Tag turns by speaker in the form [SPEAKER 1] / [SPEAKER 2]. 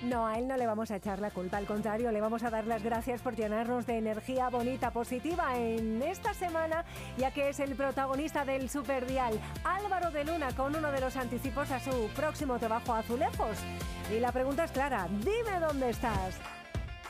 [SPEAKER 1] No, a él no le vamos a echar la culpa, al contrario, le vamos a dar las gracias por llenarnos de energía bonita, positiva en esta semana, ya que es el protagonista del Superdial, Álvaro de Luna, con uno de los anticipos a su próximo trabajo, Azulejos. Y la pregunta es clara, dime dónde estás.